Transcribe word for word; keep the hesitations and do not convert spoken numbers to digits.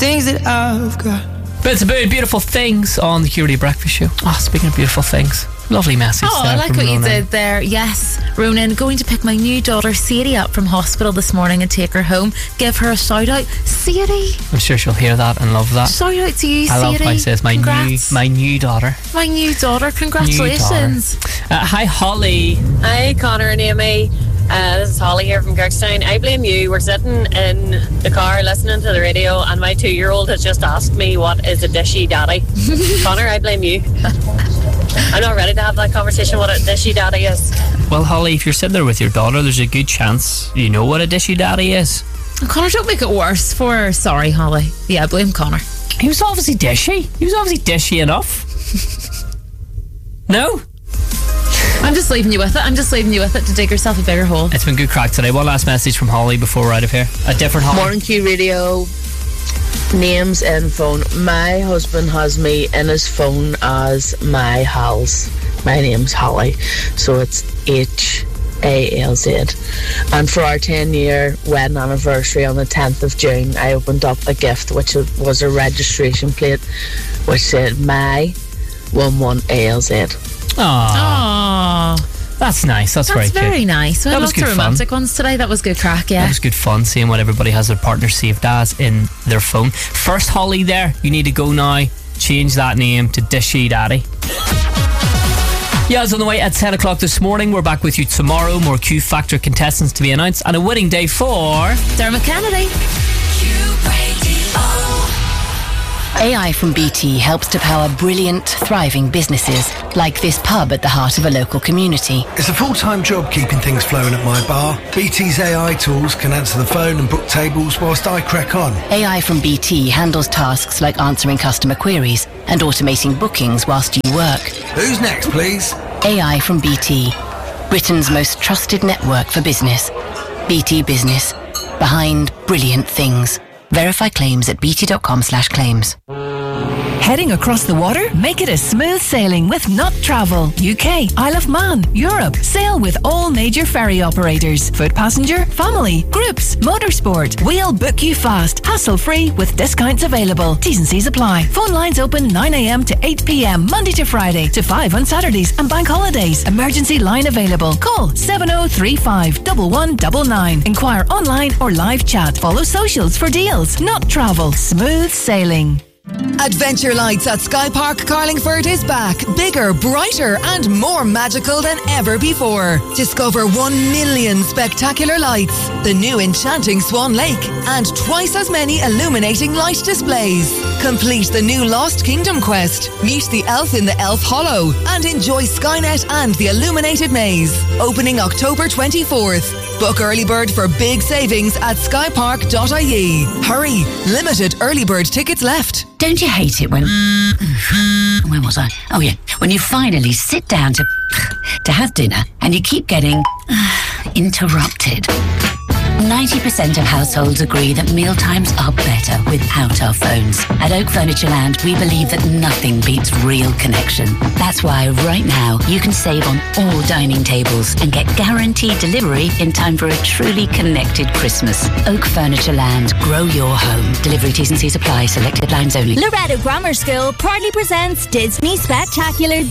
things that I've got. But it's about beautiful things on the Q Radio Breakfast Show. Oh, speaking of beautiful things, lovely message. Oh, there I like from what you Ronan. did there. Yes, Ronan, going to pick my new daughter Sadie up from hospital this morning and take her home. Give her a shout out, Sadie. I'm sure she'll hear that and love that. Shout out to you, I Sadie. love how he says my Congrats. new, my new daughter. My new daughter. Congratulations. New daughter. Uh, hi, Holly. Hi, Connor and Amy. Uh, this is Holly here from Kirkstown. I blame you. We're sitting in the car listening to the radio, and my two-year-old has just asked me what is a dishy daddy. Connor, I blame you. I'm not ready to have that conversation what a dishy daddy is. Well, Holly, if you're sitting there with your daughter, there's a good chance you know what a dishy daddy is. Connor, don't make it worse for her. Sorry, Holly. Yeah, blame Connor. He was obviously dishy. He was obviously dishy enough. No? I'm just leaving you with it. I'm just leaving you with it to dig yourself a bigger hole. It's been good crack today. One last message from Holly before we're out of here. A different Holly. Morning Q Radio. Names in phone. My husband has me in his phone as my Hals. My name's Holly. So it's H A L Z. And for our ten year wedding anniversary on the tenth of June, I opened up a gift which was a registration plate which said my eleven A L Z. Aww. Aww. That's nice. That's, That's very, very good. nice. We That had was lots of good fun. romantic ones today. That was good crack, yeah. That was good fun seeing what everybody has their partner saved as in their phone. First, Holly, there, you need to go now. Change that name to Dishy Daddy. Yeah, it's on the way at ten o'clock this morning. We're back with you tomorrow. More Q Factor contestants to be announced and a winning day for Dermot Kennedy. A I from B T helps to power brilliant, thriving businesses, like this pub at the heart of a local community. It's a full-time job keeping things flowing at my bar. B T's A I tools can answer the phone and book tables whilst I crack on. A I from B T handles tasks like answering customer queries and automating bookings whilst you work. Who's next, please? A I from B T, Britain's most trusted network for business. B T Business, behind brilliant things. Verify claims at bt.com slash claims. Heading across the water? Make it a smooth sailing with Not Travel. U K, Isle of Man, Europe. Sail with all major ferry operators. Foot passenger, family, groups, motorsport. We'll book you fast, hassle-free with discounts available. T's and C's apply. Phone lines open nine a.m. to eight p.m. Monday to Friday to five on Saturdays and bank holidays. Emergency line available. Call seven oh three five, one one nine nine. Inquire online or live chat. Follow socials for deals. Not Travel. Smooth sailing. Adventure Lights at Sky Park Carlingford is back. Bigger, brighter and more magical than ever before. Discover one million spectacular lights, the new enchanting Swan Lake and twice as many illuminating light displays. Complete the new Lost Kingdom quest, meet the elf in the Elf Hollow and enjoy Skynet and the Illuminated Maze. Opening October twenty-fourth. Book early bird for big savings at sky park dot I E. Hurry, limited early bird tickets left. Don't you hate it when... Where was I? Oh, yeah. When you finally sit down to... to have dinner and you keep getting... interrupted. ninety percent of households agree that mealtimes are better without our phones. At Oak Furniture Land, we believe that nothing beats real connection. That's why right now you can save on all dining tables and get guaranteed delivery in time for a truly connected Christmas. Oak Furniture Land, grow your home. Delivery T's and C's apply. Selected lines only. Loretto Grammar School proudly presents Disney Spectacular